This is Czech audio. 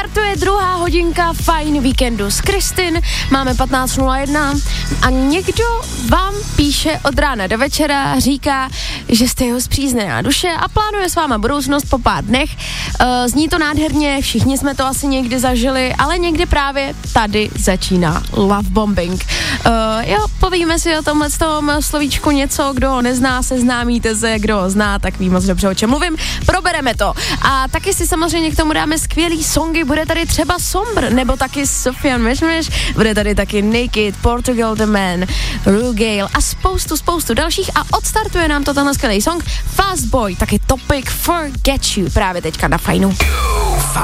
Startuje druhá hodinka Fajn víkendu s Kristin, máme 15:01 a někdo vám píše od rána do večera, říká, že jste jeho spřízněná duše a plánuje s váma budoucnost po pár dnech. Zní to nádherně, všichni jsme to asi někdy zažili, ale někdy právě tady začíná love bombing. Povíme si o tomhle slovíčku něco, kdo ho nezná, seznámíte se, kdo ho zná, tak ví moc dobře, o čem mluvím. Probereme to. A taky si samozřejmě k tomu dáme skvělý songy, bude tady třeba Sombr, nebo taky Sofian Mešmeš, bude tady taky Naked, Portugal The Man, Rugale a spoustu dalších a odstartuje nám to tenhle skvělý song Fast Boy, taky Topic Forget You právě teďka na Fajnu.